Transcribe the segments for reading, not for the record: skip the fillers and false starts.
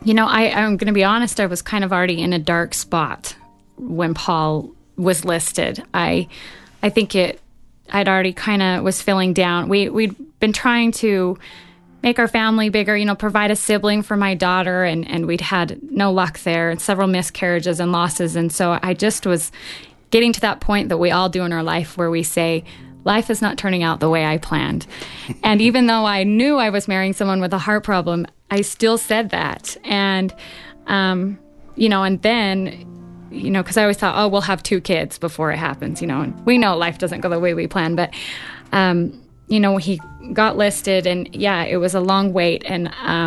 I'm going to be honest, I was kind of already in a dark spot when Paul was listed. I think I'd already kind of was feeling down. We'd been trying to make our family bigger, provide a sibling for my daughter, and we'd had no luck there, and several miscarriages and losses. And so I just was getting to that point that we all do in our life where we say, life is not turning out the way I planned. And even though I knew I was marrying someone with a heart problem, I still said that. And, and then, because I always thought, oh, we'll have 2 kids before it happens, and we know life doesn't go the way we plan. But, he got listed, and it was a long wait. And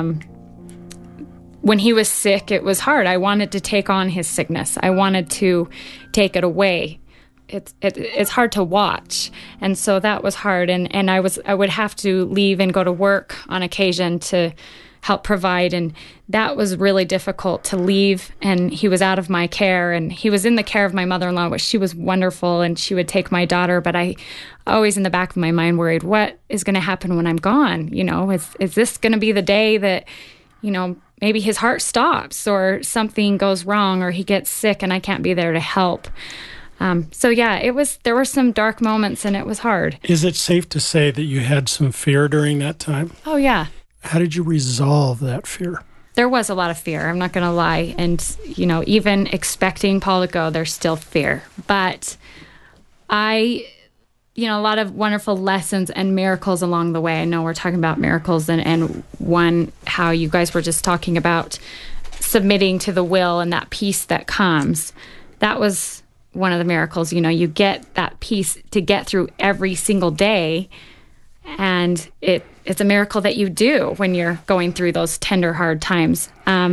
when he was sick, it was hard. I wanted to take on his sickness. I wanted to take it away. It's hard to watch, and so that was hard. And I would have to leave and go to work on occasion to help provide, and that was really difficult to leave. And he was out of my care, and he was in the care of my mother-in-law, which she was wonderful, and she would take my daughter. But I always in the back of my mind worried, what is going to happen when I'm gone? Is this going to be the day that maybe his heart stops or something goes wrong or he gets sick and I can't be there to help? There were some dark moments, and it was hard. Is it safe to say that you had some fear during that time? Oh, yeah. How did you resolve that fear? There was a lot of fear, I'm not going to lie. And, even expecting Paul to go, there's still fear. But a lot of wonderful lessons and miracles along the way. I know we're talking about miracles, and one, how you guys were just talking about submitting to the will and that peace that comes. That was one of the miracles. You get that peace to get through every single day, and it's a miracle that you do when you're going through those tender, hard times.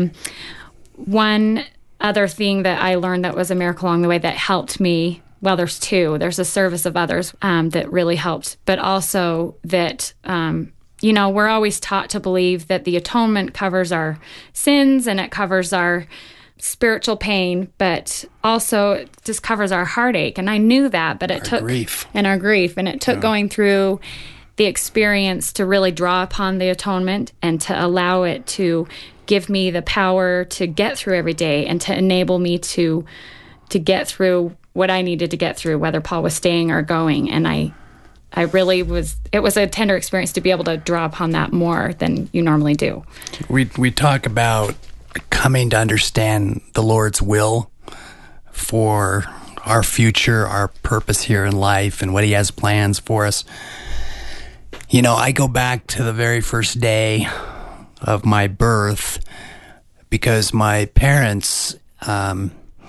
One other thing that I learned that was a miracle along the way that helped me, well, there's 2. There's a service of others that really helped, but also that, we're always taught to believe that the atonement covers our sins and it covers our spiritual pain, but also it just covers our heartache. And I knew that, but it took grief. And our grief. And it took going through the experience to really draw upon the atonement and to allow it to give me the power to get through every day and to enable me to get through what I needed to get through, whether Paul was staying or going. And I really it was a tender experience to be able to draw upon that more than you normally do. We talk about coming to understand the Lord's will for our future, our purpose here in life, and what He has plans for us. I go back to the very first day of my birth because my parents have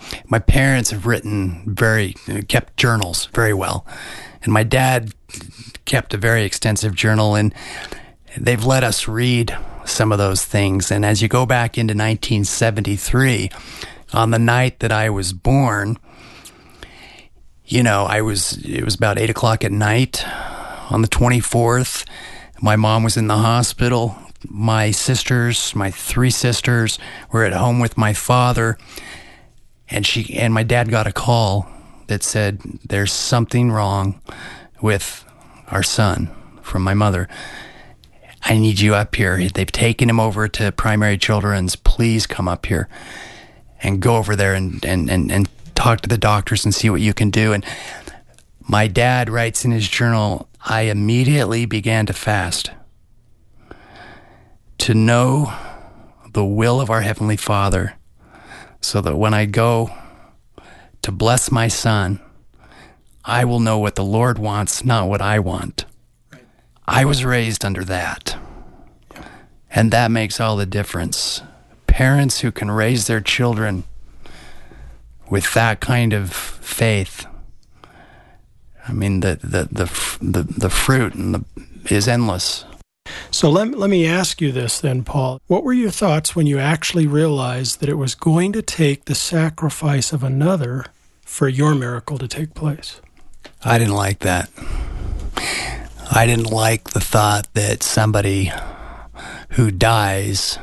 kept journals very well. And my dad kept a very extensive journal, and they've let us read some of those things. And as you go back into 1973, on the night that I was born, it was about 8 o'clock at night on the 24th. My mom was in the hospital. My 3 sisters were at home with my father. And my dad got a call that said, there's something wrong with our son, from my mother. I need you up here. They've taken him over to Primary Children's. Please come up here and go over there and talk to the doctors and see what you can do. And my dad writes in his journal, I immediately began to fast to know the will of our Heavenly Father, so that when I go to bless my son, I will know what the Lord wants, not what I want. Right. I was raised under that. And that makes all the difference. Parents who can raise their children with that kind of faith, I mean, the fruit is endless. So let me ask you this then, Paul. What were your thoughts when you actually realized that it was going to take the sacrifice of another for your miracle to take place? I didn't like that. I didn't like the thought that somebody who dies,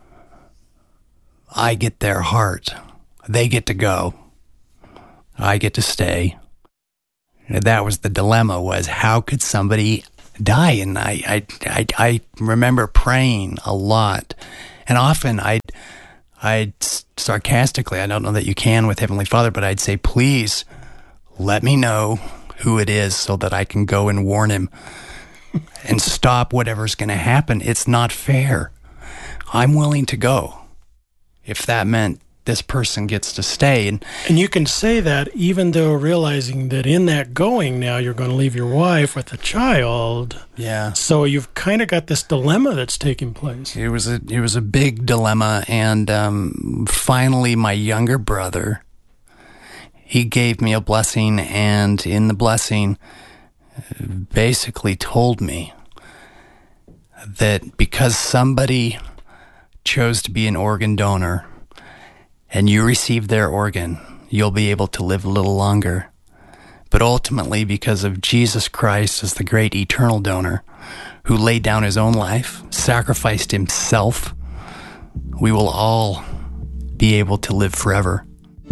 I get their heart. They get to go. I get to stay. That was the dilemma, was how could somebody die? And I remember praying a lot And often I'd sarcastically, I don't know that you can with Heavenly Father, but I'd say, please let me know who it is so that I can go and warn him and stop whatever's going to happen. It's not fair. I'm willing to go if that meant this person gets to stay. And you can say that even though realizing that in that going now you're going to leave your wife with a child. Yeah. So you've kind of got this dilemma that's taking place. It was a big dilemma. And finally, my younger brother, he gave me a blessing, and in the blessing basically told me that because somebody chose to be an organ donor and you received their organ, you'll be able to live a little longer. But ultimately, because of Jesus Christ as the great eternal donor who laid down his own life, sacrificed himself, we will all be able to live forever.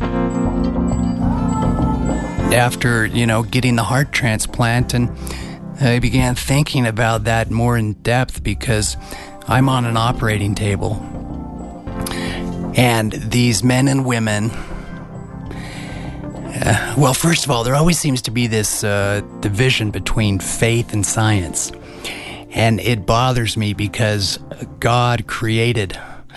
After, getting the heart transplant, and I began thinking about that more in depth because I'm on an operating table. And these men and women, well, first of all, there always seems to be this division between faith and science. And it bothers me because God created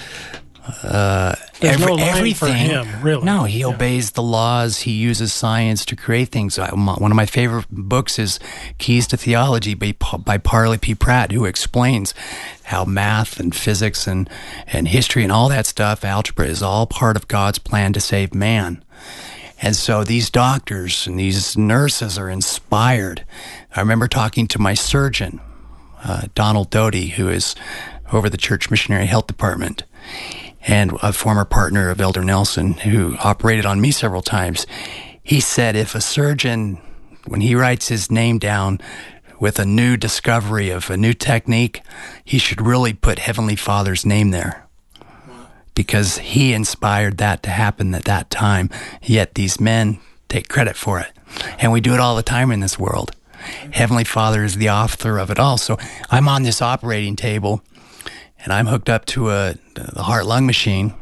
everything for him, really. No, he obeys the laws. He uses science to create things. One of my favorite books is Keys to Theology by Parley P. Pratt, who explains how math and physics and history and all that stuff, algebra, is all part of God's plan to save man. And so these doctors and these nurses are inspired. I remember talking to my surgeon, Donald Doty, who is over the Church Missionary Health Department, and a former partner of Elder Nelson, who operated on me several times. He said if a surgeon, when he writes his name down with a new discovery of a new technique, he should really put Heavenly Father's name there, because he inspired that to happen at that time. Yet these men take credit for it. And we do it all the time in this world. Heavenly Father is the author of it all. So I'm on this operating table, and I'm hooked up to the heart-lung machine.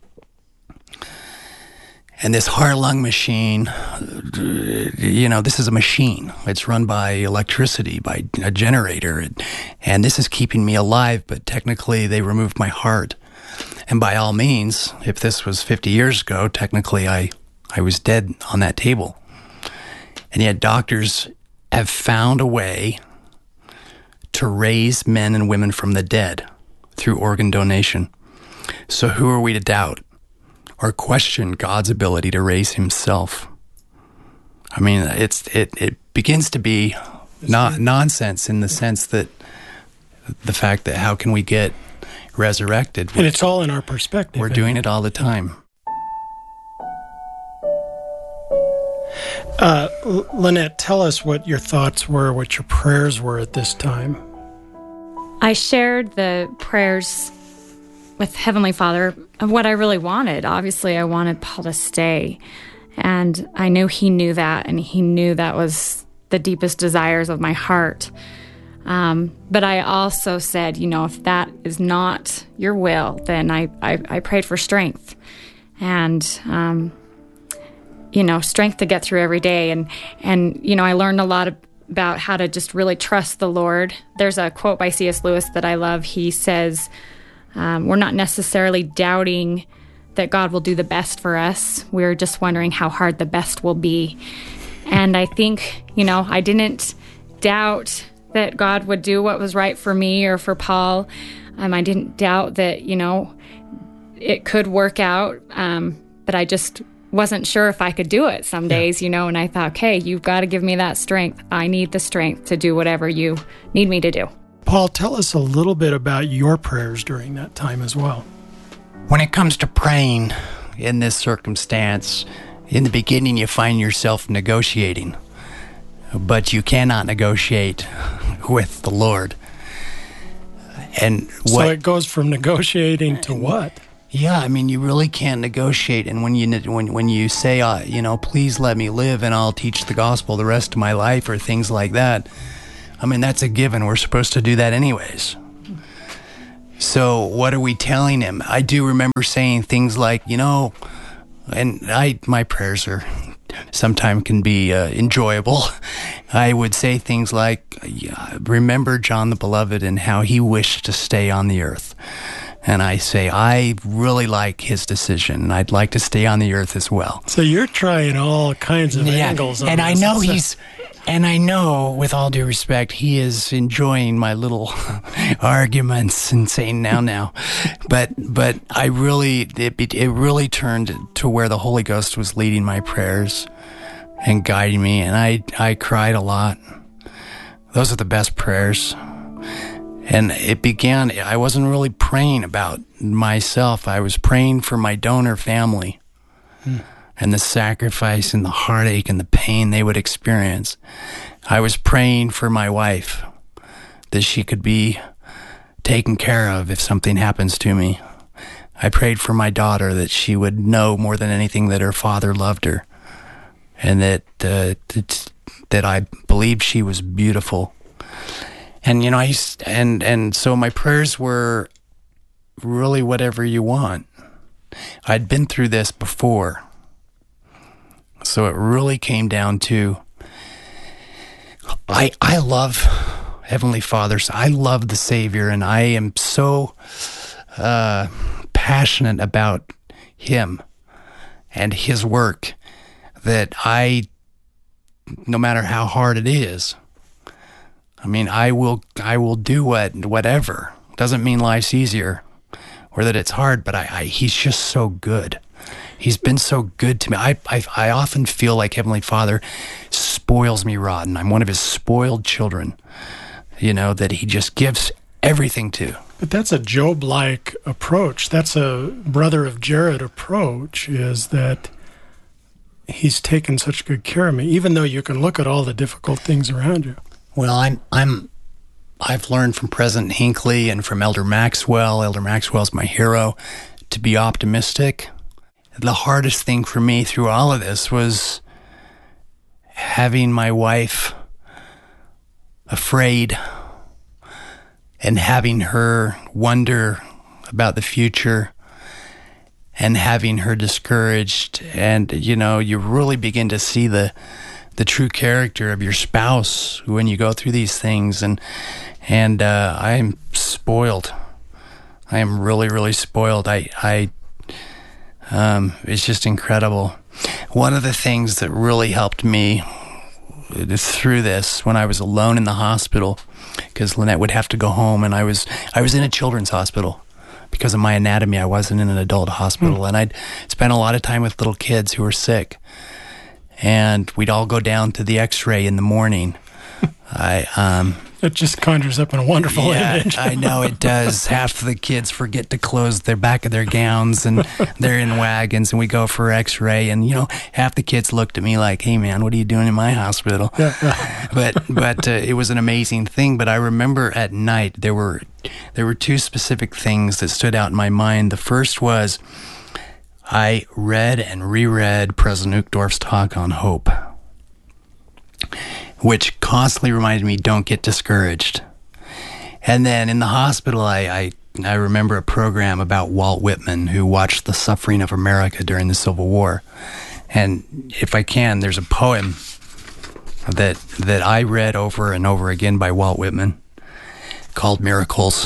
And this heart-lung machine, this is a machine. It's run by electricity, by a generator. And this is keeping me alive, but technically they removed my heart. And by all means, if this was 50 years ago, technically I was dead on that table. And yet doctors have found a way to raise men and women from the dead through organ donation. So who are we to doubt or question God's ability to raise himself? I mean, it begins to be not nonsense in the sense that the fact that how can we get resurrected? And it's all in our perspective. We're doing it all the time. Lynette, tell us what your thoughts were, what your prayers were at this time. I shared the prayers with Heavenly Father of what I really wanted. Obviously, I wanted Paul to stay. And I knew he knew that, and he knew that was the deepest desires of my heart. But I also said, if that is not your will, then I prayed for strength. And, strength to get through every day. And I learned a lot about how to just really trust the Lord. There's a quote by C.S. Lewis that I love. He says, we're not necessarily doubting that God will do the best for us. We're just wondering how hard the best will be. And I think, I didn't doubt that God would do what was right for me or for Paul. I didn't doubt that, it could work out. But I just wasn't sure if I could do it some days, and I thought, okay, you've got to give me that strength. I need the strength to do whatever you need me to do. Paul, tell us a little bit about your prayers during that time as well. When it comes to praying in this circumstance, in the beginning you find yourself negotiating, but you cannot negotiate with the Lord. And so it goes from negotiating to what? Yeah, you really can't negotiate. And when you say, please let me live and I'll teach the gospel the rest of my life or things like that, that's a given. We're supposed to do that anyways. So what are we telling him? I do remember saying things like, my prayers are sometimes can be enjoyable. I would say things like, remember John the Beloved and how he wished to stay on the earth. And I say, I really like his decision, and I'd like to stay on the earth as well. So you're trying all kinds of angles. And I know and I know, with all due respect, he is enjoying my little arguments and saying now. But I really, it really turned to where the Holy Ghost was leading my prayers and guiding me. And I cried a lot. Those are the best prayers. And it began, I wasn't really praying about myself. I was praying for my donor family. And the sacrifice and the heartache and the pain they would experience. I was praying for my wife, that she could be taken care of if something happens to me. I prayed for my daughter, that she would know more than anything that her father loved her, and that I believed she was beautiful. And and so my prayers were really whatever you want. I'd been through this before. So it really came down to, I love Heavenly Father. I love the Savior, and I am so passionate about Him and His work that no matter how hard it is, I will do whatever. Doesn't mean life's easier or that it's hard, but He's just so good. He's been so good to me. I often feel like Heavenly Father spoils me rotten. I'm one of His spoiled children, that He just gives everything to. But that's a Job-like approach. That's a brother of Jared approach, is that He's taken such good care of me, even though you can look at all the difficult things around you. Well, I've learned from President Hinckley and from Elder Maxwell. Elder Maxwell's my hero, to be optimistic. The hardest thing for me through all of this was having my wife afraid and having her wonder about the future and having her discouraged. And, you really begin to see the true character of your spouse when you go through these things. And I am spoiled. I am really, really spoiled. It's just incredible. One of the things that really helped me through this, when I was alone in the hospital, because Lynette would have to go home, and I was in a children's hospital. Because of my anatomy, I wasn't in an adult hospital, and I'd spent a lot of time with little kids who were sick. And we'd all go down to the X-ray in the morning. It just conjures up a wonderful image. I know it does. Half of the kids forget to close their back of their gowns, and they're in wagons, and we go for X-ray, and half the kids looked at me like, "Hey, man, what are you doing in my hospital?" But it was an amazing thing. But I remember at night there were two specific things that stood out in my mind. The first was I read and reread President Uchtdorf's talk on hope, which constantly reminded me, don't get discouraged. And then in the hospital, I remember a program about Walt Whitman, who watched the suffering of America during the Civil War. And if I can, there's a poem that I read over and over again by Walt Whitman called Miracles.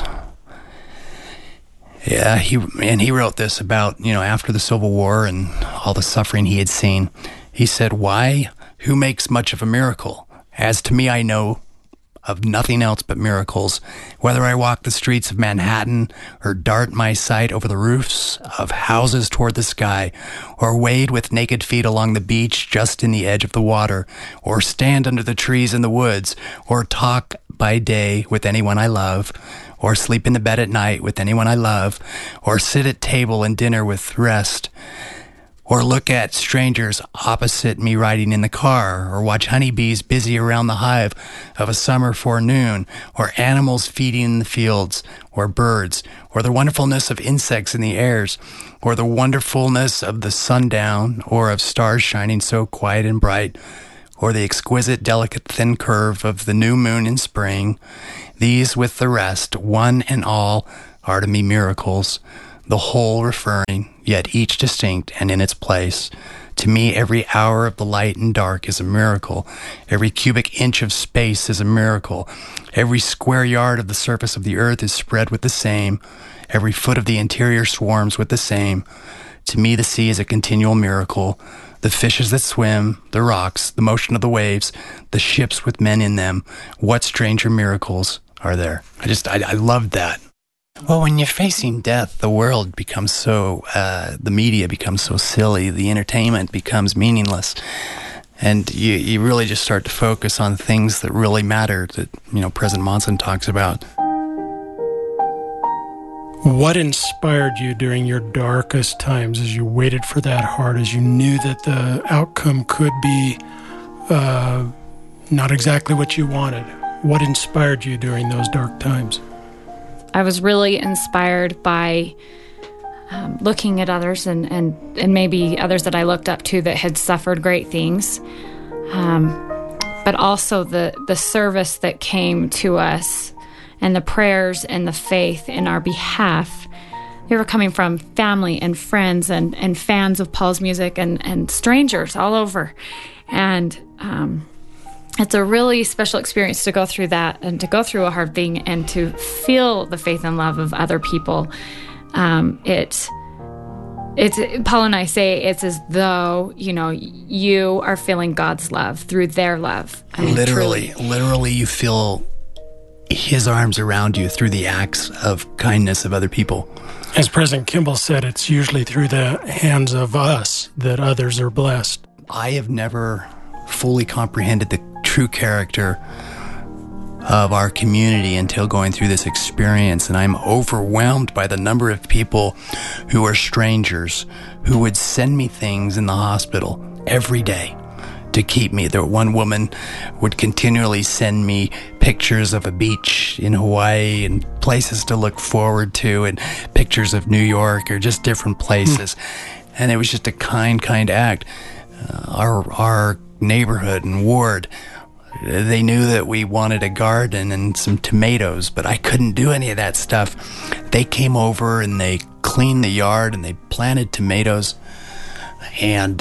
Yeah, he wrote this about, after the Civil War and all the suffering he had seen. He said, who makes much of a miracle? As to me, I know of nothing else but miracles. Whether I walk the streets of Manhattan or dart my sight over the roofs of houses toward the sky, or wade with naked feet along the beach just in the edge of the water, or stand under the trees in the woods, or talk by day with anyone I love, or sleep in the bed at night with anyone I love, or sit at table and dinner with rest, or look at strangers opposite me riding in the car, or watch honeybees busy around the hive of a summer forenoon, or animals feeding in the fields, or birds, or the wonderfulness of insects in the airs, or the wonderfulness of the sundown, or of stars shining so quiet and bright, or the exquisite, delicate, thin curve of the new moon in spring. These with the rest, one and all, are to me miracles, the whole referring, yet each distinct and in its place. To me, every hour of the light and dark is a miracle. Every cubic inch of space is a miracle. Every square yard of the surface of the earth is spread with the same. Every foot of the interior swarms with the same. To me, the sea is a continual miracle. The fishes that swim, the rocks, the motion of the waves, the ships with men in them. What stranger miracles are there? I love that. Well, when you're facing death, the world becomes so, the media becomes so silly, the entertainment becomes meaningless, and you really just start to focus on things that really matter, that, President Monson talks about. What inspired you during your darkest times as you waited for that heart, as you knew that the outcome could be not exactly what you wanted? What inspired you during those dark times? I was really inspired by looking at others and maybe others that I looked up to that had suffered great things, but also the service that came to us and the prayers and the faith in our behalf. They were coming from family and friends and fans of Paul's music and strangers all over. And it's a really special experience to go through that and to go through a hard thing and to feel the faith and love of other people. It's Paul and I say it's as though, you are feeling God's love through their love. I mean, literally you feel his arms around you through the acts of kindness of other people. As President Kimball said, it's usually through the hands of us that others are blessed. I have never fully comprehended the true character of our community until going through this experience, and I'm overwhelmed by the number of people who are strangers who would send me things in the hospital every day to keep me there. One woman would continually send me pictures of a beach in Hawaii and places to look forward to, and pictures of New York or just different places. And it was just a kind act. Our neighborhood and ward, they knew that we wanted a garden and some tomatoes, but I couldn't do any of that stuff. They came over and they cleaned the yard and they planted tomatoes, and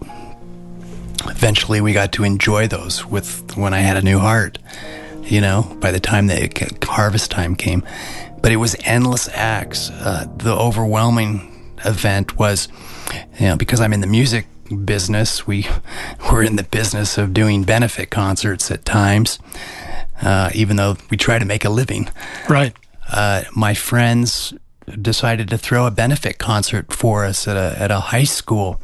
eventually we got to enjoy those when I had a new heart, by the time the harvest time came. But it was endless acts. The overwhelming event was, because I'm in the music business, we were in the business of doing benefit concerts at times, even though we try to make a living. Right. My friends decided to throw a benefit concert for us at a high school.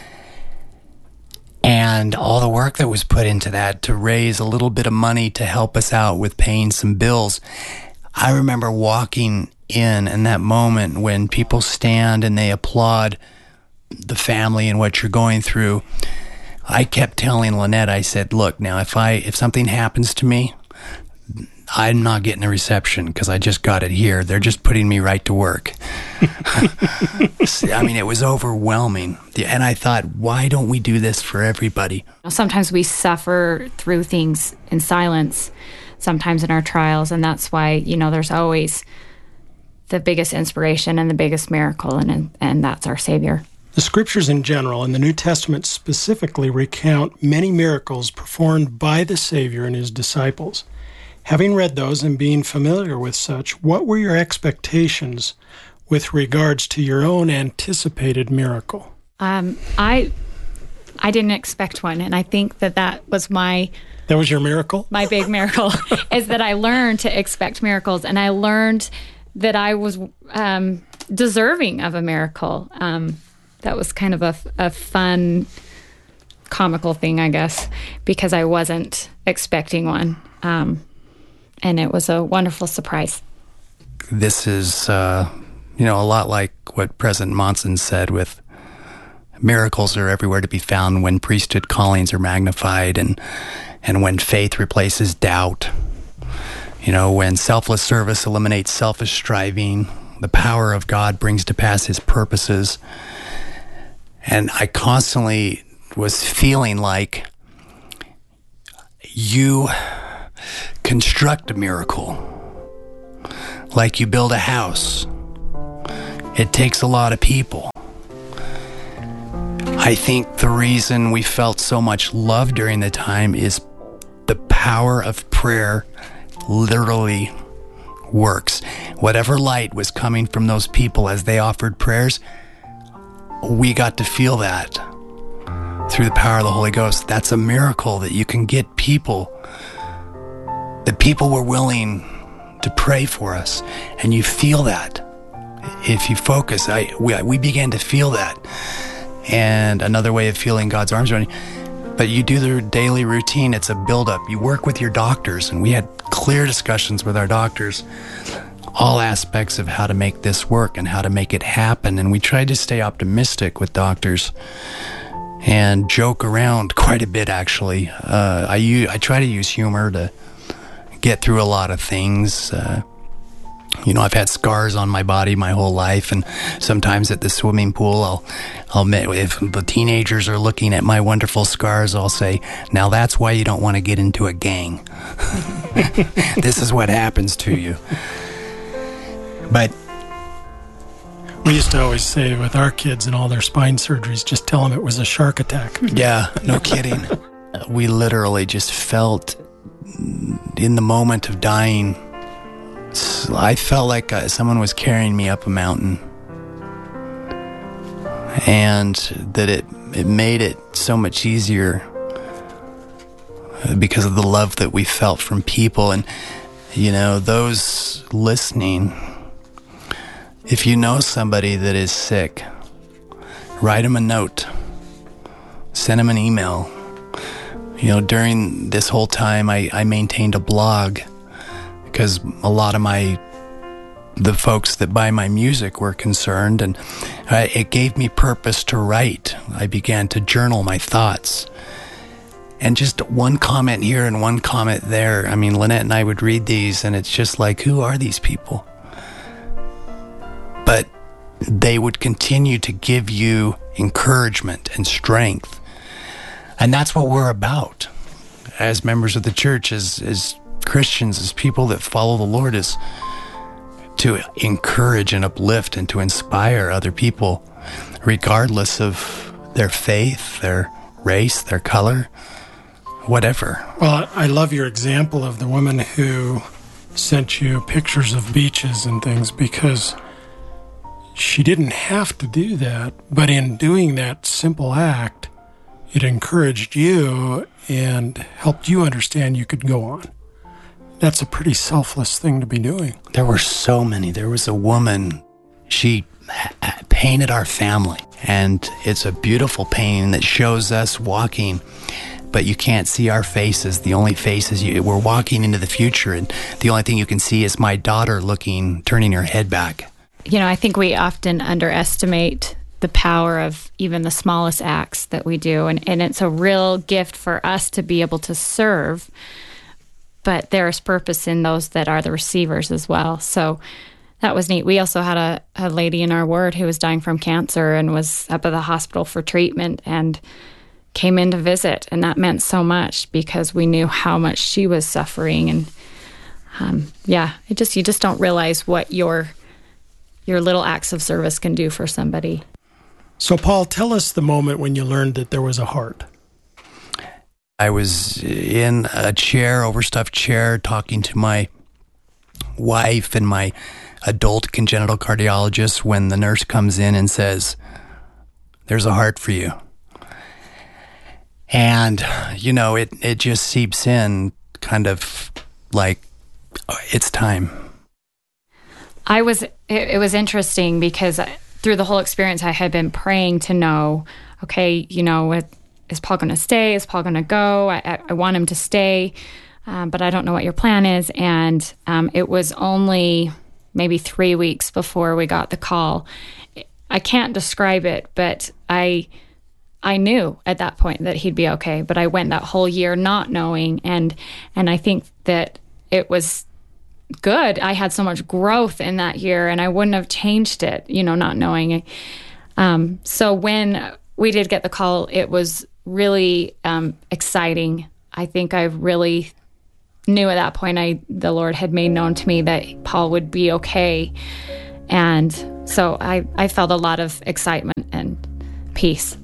And all the work that was put into that to raise a little bit of money to help us out with paying some bills. I remember walking in that moment when people stand and they applaud the family and what you're going through. I kept telling Lynette, I said, look, now if something happens to me, I'm not getting a reception because I just got it here. They're just putting me right to work. I mean, it was overwhelming. And I thought, why don't we do this for everybody? Sometimes we suffer through things in silence, sometimes in our trials, and that's why, there's always the biggest inspiration and the biggest miracle, and that's our Savior. The Scriptures in general, and the New Testament specifically, recount many miracles performed by the Savior and his disciples. Having read those and being familiar with such, what were your expectations with regards to your own anticipated miracle? I didn't expect one, and I think that was my... That was your miracle? My big miracle is that I learned to expect miracles, and I learned that I was deserving of a miracle. That was kind of a fun, comical thing, I guess, because I wasn't expecting one. And it was a wonderful surprise. This is, a lot like what President Monson said with miracles are everywhere to be found when priesthood callings are magnified and when faith replaces doubt. When selfless service eliminates selfish striving, the power of God brings to pass his purposes. And I constantly was feeling like you construct a miracle. like you build a house. It takes a lot of people. I think the reason we felt so much love during the time is the power of prayer literally works. Whatever light was coming from those people as they offered prayers, we got to feel that through the power of the Holy Ghost. That's a miracle, that you can get people, that people were willing to pray for us, and you feel that. If you focus, we began to feel that. And another way of feeling God's arms around you. But you do the daily routine. It's a buildup. You work with your doctors, and we had clear discussions with our doctors, all aspects of how to make this work and how to make it happen. And we tried to stay optimistic with doctors and joke around quite a bit, actually. I try to use humor to get through a lot of things. I've had scars on my body my whole life, and sometimes at the swimming pool, I'll admit, if the teenagers are looking at my wonderful scars, I'll say, now that's why you don't want to get into a gang. This is what happens to you. But we used to always say with our kids and all their spine surgeries, just tell them it was a shark attack. Yeah, no kidding. We literally just felt in the moment of dying, I felt like someone was carrying me up a mountain, and that it made it so much easier because of the love that we felt from people. And those listening, if you know somebody that is sick, write them a note, send them an email. During this whole time, I maintained a blog, because a lot of the folks that buy my music were concerned, and it gave me purpose to write. I began to journal my thoughts. And just one comment here and one comment there. I mean, Lynette and I would read these, and it's just like, who are these people? But they would continue to give you encouragement and strength. And that's what we're about as members of the church, as Christians, as people that follow the Lord, is to encourage and uplift and to inspire other people, regardless of their faith, their race, their color, whatever. Well, I love your example of the woman who sent you pictures of beaches and things, because she didn't have to do that, but in doing that simple act, it encouraged you and helped you understand you could go on. That's a pretty selfless thing to be doing. There were so many. There was a woman, she painted our family, and it's a beautiful painting that shows us walking, but you can't see our faces. The only faces, we're walking into the future, and the only thing you can see is my daughter turning her head back. I think we often underestimate the power of even the smallest acts that we do, and it's a real gift for us to be able to serve. But there is purpose in those that are the receivers as well. So that was neat. We also had a lady in our ward who was dying from cancer and was up at the hospital for treatment and came in to visit. And that meant so much because we knew how much she was suffering. And you just don't realize what your little acts of service can do for somebody. So, Paul, tell us the moment when you learned that there was a heart. I was in a overstuffed chair, talking to my wife and my adult congenital cardiologist when the nurse comes in and says, "There's a heart for you." And, it just seeps in, kind of like, it's time. It was interesting because through the whole experience, I had been praying to know, okay, is Paul going to stay? Is Paul going to go? I want him to stay, but I don't know what your plan is. And it was only maybe 3 weeks before we got the call. I can't describe it, but I knew at that point that he'd be okay. But I went that whole year not knowing, and I think that it was good. I had so much growth in that year, and I wouldn't have changed it, not knowing. So when we did get the call, it was really exciting. I think I really knew at that point the Lord had made known to me that Paul would be okay. And so I felt a lot of excitement and peace.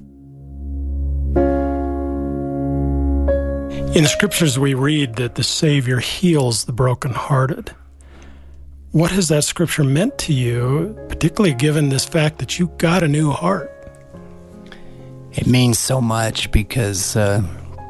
In the scriptures, we read that the Savior heals the brokenhearted. What has that scripture meant to you, particularly given this fact that you got a new heart? It means so much because the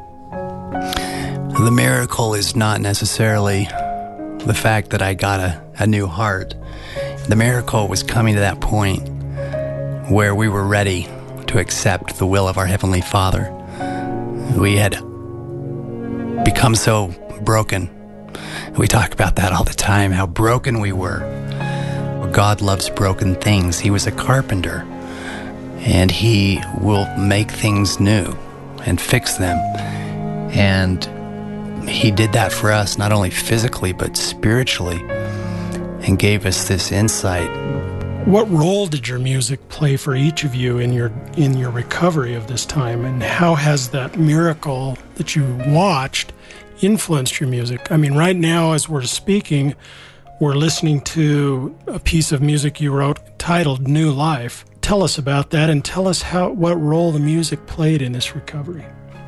miracle is not necessarily the fact that I got a new heart. The miracle was coming to that point where we were ready to accept the will of our Heavenly Father. We had become so broken. We talk about that all the time, how broken we were. God loves broken things. He was a carpenter, and He will make things new and fix them. And He did that for us, not only physically, but spiritually, and gave us this insight. What role did your music play for each of you in your recovery of this time, and how has that miracle that you watched influenced your music? I mean, right now as we're speaking, we're listening to a piece of music you wrote titled New Life. Tell us about that, and tell us what role the music played in this recovery.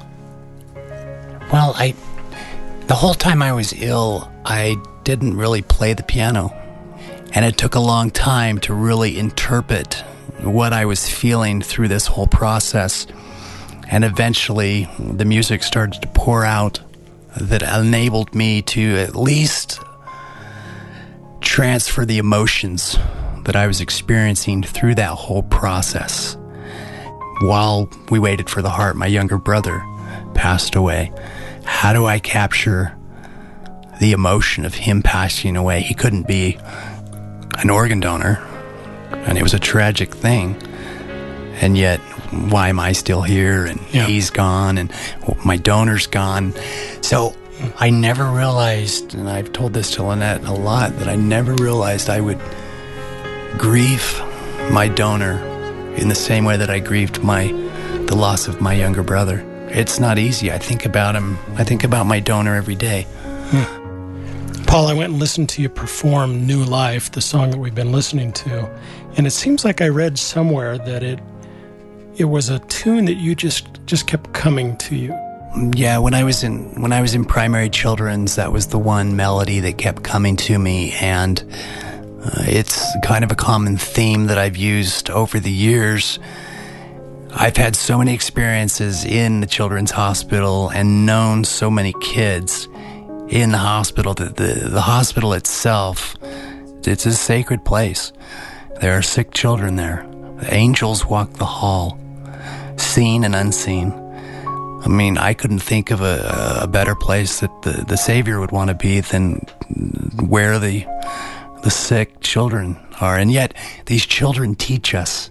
Well, the whole time I was ill, I didn't really play the piano. And it took a long time to really interpret what I was feeling through this whole process. And eventually, the music started to pour out that enabled me to at least transfer the emotions that I was experiencing through that whole process. While we waited for the heart, my younger brother passed away. How do I capture the emotion of him passing away? He couldn't be an organ donor, and it was a tragic thing. And yet, why am I still here? And he's gone, and my donor's gone. So I never realized, and I've told this to Lynette a lot, that I never realized I would grieve my donor in the same way that I grieved the loss of my younger brother. It's not easy. I think about him. I think about my donor every day. Paul, I went and listened to you perform New Life, the song that we've been listening to, and it seems like I read somewhere that it was a tune that you just kept coming to you. Yeah, when I was in primary children's, that was the one melody that kept coming to me, and it's kind of a common theme that I've used over the years. I've had so many experiences in the children's hospital and known so many kids in the hospital that the hospital itself, it's a sacred place. There are sick children there. The angels walk the hall, seen and unseen. I mean, I couldn't think of a better place that the Savior would want to be than where the sick children are. And yet, these children teach us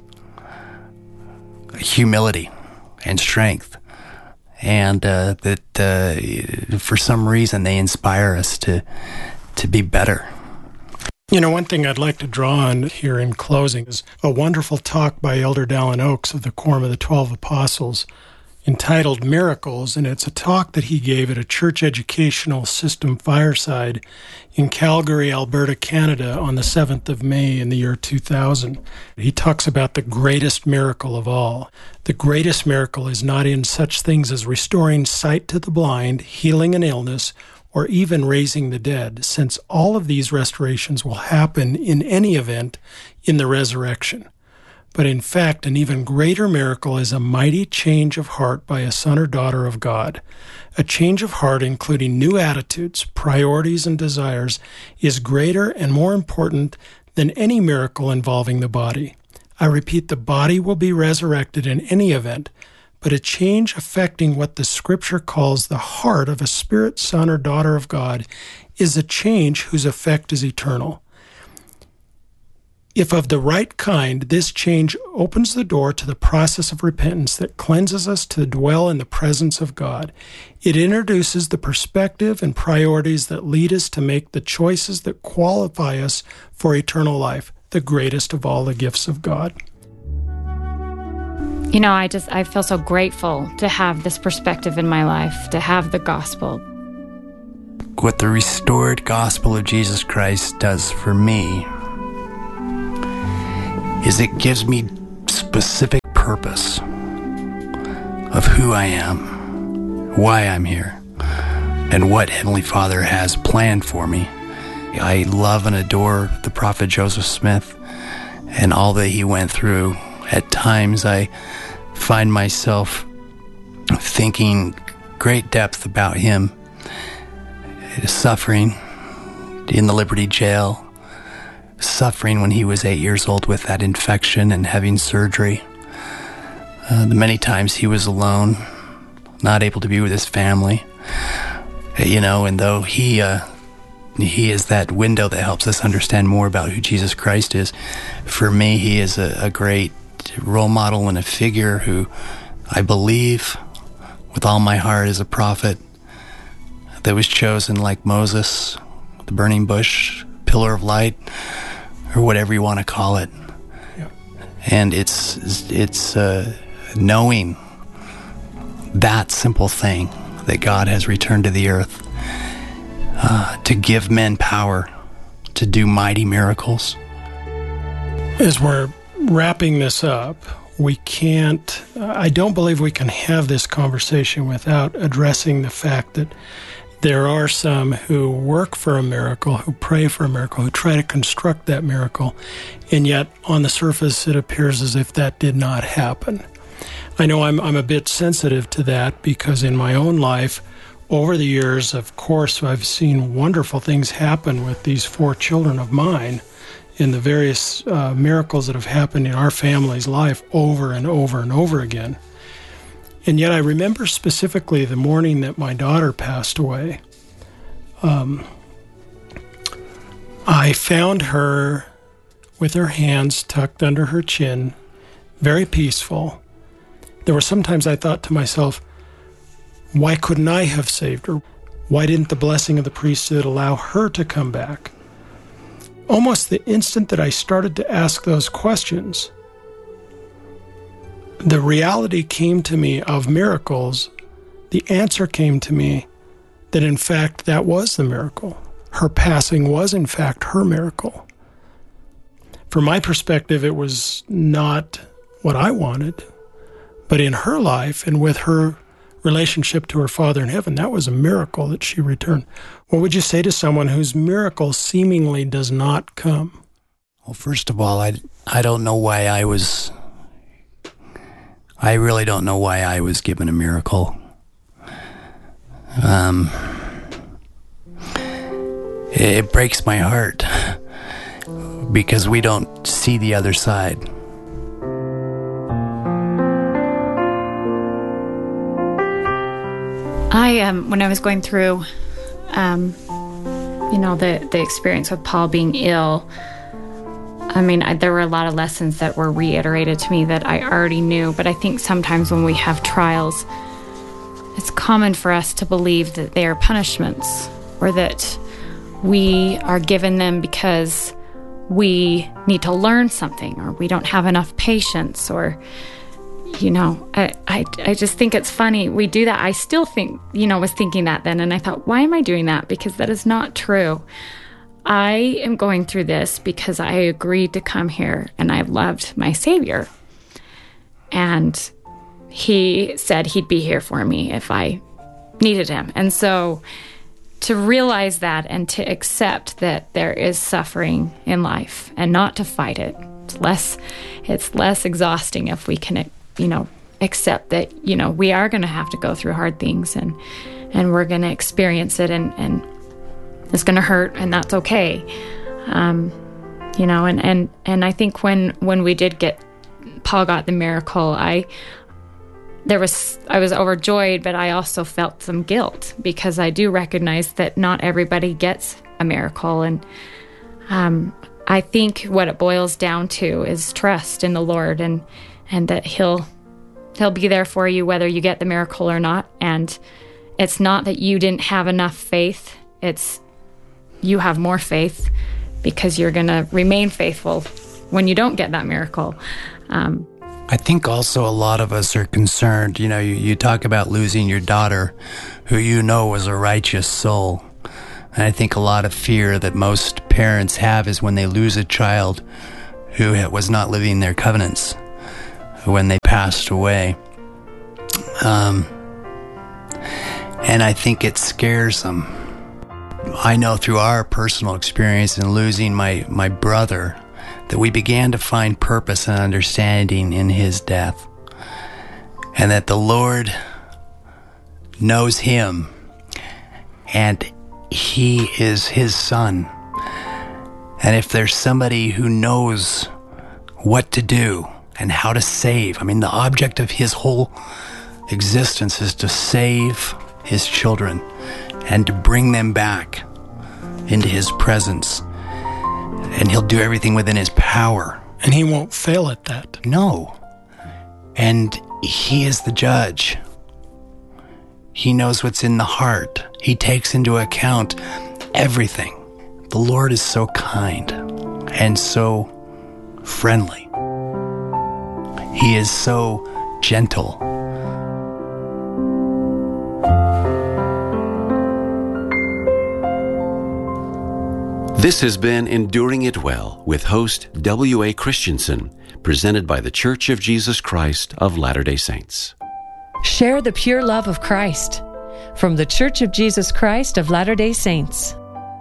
humility and strength. And that for some reason they inspire us to be better. You know, one thing I'd like to draw on here in closing is a wonderful talk by Elder Dallin Oaks of the Quorum of the 12 Apostles entitled Miracles, and it's a talk that he gave at a church educational system fireside in Calgary, Alberta, Canada on the 7th of May in the year 2000. He talks about the greatest miracle of all. The greatest miracle is not in such things as restoring sight to the blind, healing an illness, or even raising the dead, since all of these restorations will happen in any event in the resurrection. But in fact, an even greater miracle is a mighty change of heart by a son or daughter of God. A change of heart, including new attitudes, priorities, and desires, is greater and more important than any miracle involving the body. I repeat, the body will be resurrected in any event, but a change affecting what the Scripture calls the heart of a spirit son or daughter of God is a change whose effect is eternal. If of the right kind, this change opens the door to the process of repentance that cleanses us to dwell in the presence of God. It introduces the perspective and priorities that lead us to make the choices that qualify us for eternal life, the greatest of all the gifts of God. You know, I feel so grateful to have this perspective in my life, to have the gospel. what the restored gospel of Jesus Christ does for me is it gives me specific purpose of who I am, why I'm here, and what Heavenly Father has planned for me. I love and adore the prophet Joseph Smith and all that he went through. At times I find myself thinking great depth about him, suffering in the Liberty Jail, suffering when he was 8 years old with that infection and having surgery. The many times he was alone, not able to be with his family, and though he is that window that helps us understand more about who Jesus Christ is, for me, he is a great role model and a figure who I believe with all my heart is a prophet that was chosen like Moses, the burning bush, pillar of light, or whatever you want to call it. Yeah. And it's knowing that simple thing, that God has returned to the earth to give men power to do mighty miracles. As we're wrapping this up, I don't believe we can have this conversation without addressing the fact that there are some who work for a miracle, who pray for a miracle, who try to construct that miracle, and yet on the surface it appears as if that did not happen. I know I'm a bit sensitive to that because in my own life, over the years, of course, I've seen wonderful things happen with these 4 children of mine in the various miracles that have happened in our family's life over and over and over again. And yet I remember specifically the morning that my daughter passed away. I found her with her hands tucked under her chin, very peaceful. There were sometimes I thought to myself, why couldn't I have saved her? Why didn't the blessing of the priesthood allow her to come back? Almost the instant that I started to ask those questions, the reality came to me of miracles. The answer came to me that, in fact, that was the miracle. Her passing was, in fact, her miracle. From my perspective, it was not what I wanted, but in her life and with her relationship to her Father in heaven, that was a miracle that she returned. What would you say to someone whose miracle seemingly does not come? Well, first of all, I don't know why I really don't know why I was given a miracle. It breaks my heart because we don't see the other side. When I was going through, the experience with Paul being ill, there were a lot of lessons that were reiterated to me that I already knew, but I think sometimes when we have trials, it's common for us to believe that they are punishments or that we are given them because we need to learn something or we don't have enough patience or, I just think it's funny. We do that. I still think, was thinking that then, and I thought, why am I doing that? Because that is not true. I am going through this because I agreed to come here and I loved my Savior. And he said he'd be here for me if I needed him. And so to realize that and to accept that there is suffering in life and not to fight it, it's less exhausting if we can, accept that, we are going to have to go through hard things and we're going to experience it and it's going to hurt, and that's okay. And I think when we did Paul got the miracle, I was overjoyed, but I also felt some guilt because I do recognize that not everybody gets a miracle. And I think what it boils down to is trust in the Lord and that He'll be there for you whether you get the miracle or not. And it's not that you didn't have enough faith. It's you have more faith because you're going to remain faithful when you don't get that miracle. I think also a lot of us are concerned. You talk about losing your daughter, who was a righteous soul. And I think a lot of fear that most parents have is when they lose a child who was not living their covenants when they passed away. And I think it scares them. I know through our personal experience in losing my brother that we began to find purpose and understanding in his death. And that the Lord knows him and he is his son. And if there's somebody who knows what to do and how to save, I mean, the object of his whole existence is to save his children and to bring them back into his presence. And he'll do everything within his power. And he won't fail at that. No. And he is the judge. He knows what's in the heart. He takes into account everything. The Lord is so kind and so friendly. He is so gentle. This has been Enduring It Well with host W.A. Christensen, presented by The Church of Jesus Christ of Latter-day Saints. Share the pure love of Christ from The Church of Jesus Christ of Latter-day Saints.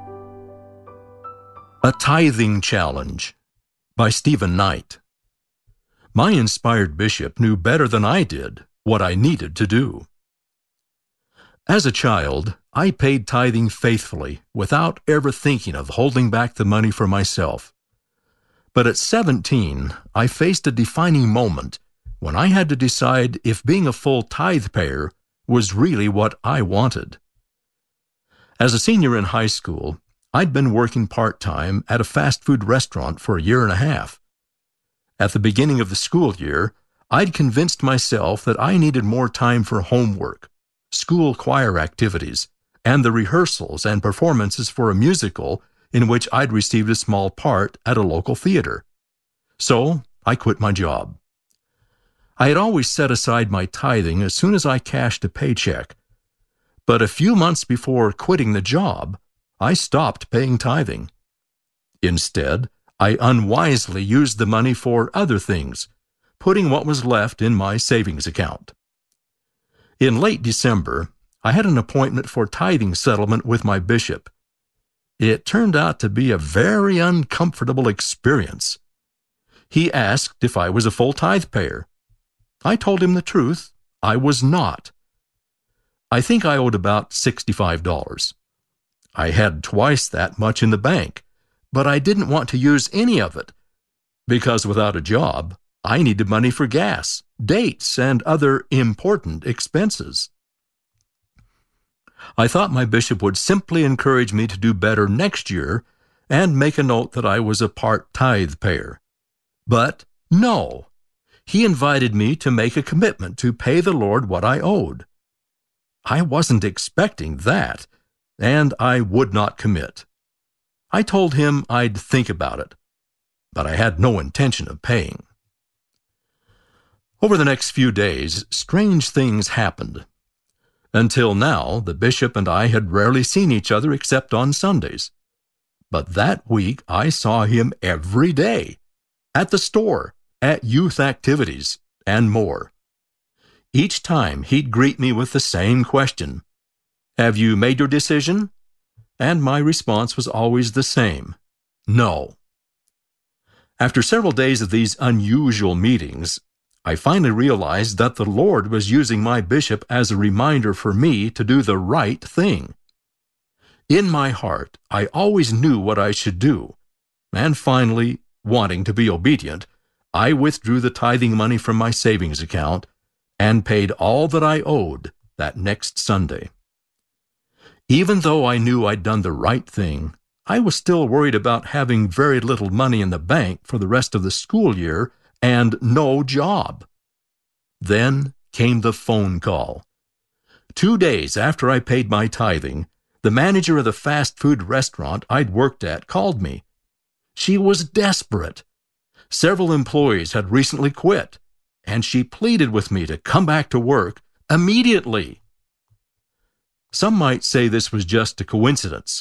A Tithing Challenge by Stephen Knight. My inspired bishop knew better than I did what I needed to do. As a child, I paid tithing faithfully without ever thinking of holding back the money for myself. But at 17, I faced a defining moment when I had to decide if being a full tithe payer was really what I wanted. As a senior in high school, I'd been working part-time at a fast food restaurant for a year and a half. At the beginning of the school year, I'd convinced myself that I needed more time for homework, school choir activities, and the rehearsals and performances for a musical in which I'd received a small part at a local theater. So I quit my job. I had always set aside my tithing as soon as I cashed a paycheck. But a few months before quitting the job, I stopped paying tithing. Instead, I unwisely used the money for other things, putting what was left in my savings account. In late December, I had an appointment for tithing settlement with my bishop. It turned out to be a very uncomfortable experience. He asked if I was a full tithe payer. I told him the truth. I was not. I think I owed about $65. I had twice that much in the bank, but I didn't want to use any of it, because without a job, I needed money for gas, dates, and other important expenses. I thought my bishop would simply encourage me to do better next year and make a note that I was a part tithe payer. But no, he invited me to make a commitment to pay the Lord what I owed. I wasn't expecting that, and I would not commit. I told him I'd think about it, but I had no intention of paying. Over the next few days, strange things happened. Until now, the bishop and I had rarely seen each other except on Sundays. But that week, I saw him every day, at the store, at youth activities, and more. Each time, he'd greet me with the same question: "Have you made your decision?" And my response was always the same: no. After several days of these unusual meetings, I finally realized that the Lord was using my bishop as a reminder for me to do the right thing. In my heart, I always knew what I should do, and finally, wanting to be obedient, I withdrew the tithing money from my savings account and paid all that I owed that next Sunday. Even though I knew I'd done the right thing, I was still worried about having very little money in the bank for the rest of the school year and no job. Then came the phone call. 2 days after I paid my tithing, the manager of the fast food restaurant I'd worked at called me. She was desperate. Several employees had recently quit, and she pleaded with me to come back to work immediately. Some might say this was just a coincidence,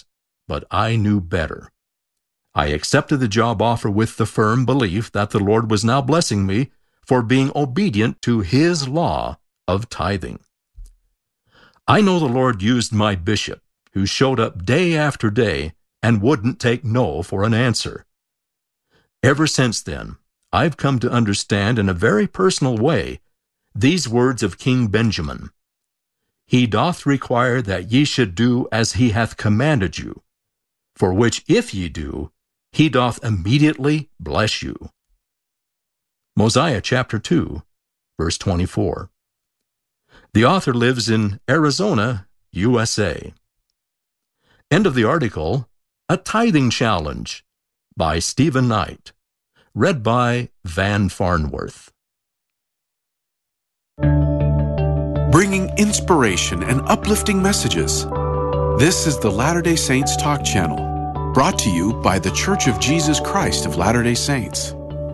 but I knew better. I accepted the job offer with the firm belief that the Lord was now blessing me for being obedient to His law of tithing. I know the Lord used my bishop, who showed up day after day and wouldn't take no for an answer. Ever since then, I've come to understand in a very personal way these words of King Benjamin: "He doth require that ye should do as he hath commanded you, for which if ye do, he doth immediately bless you." Mosiah chapter 2, verse 24. The author lives in Arizona, USA. End of the article, A Tithing Challenge, by Stephen Knight. Read by Van Farnworth. Bringing inspiration and uplifting messages. This is the Latter-day Saints Talk Channel, brought to you by The Church of Jesus Christ of Latter-day Saints.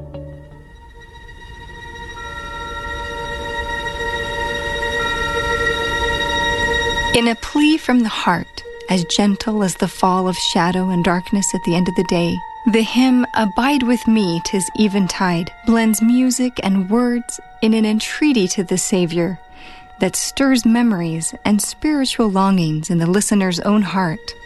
In a plea from the heart, as gentle as the fall of shadow and darkness at the end of the day, the hymn "Abide with Me 'Tis Eventide" blends music and words in an entreaty to the Savior that stirs memories and spiritual longings in the listener's own heart.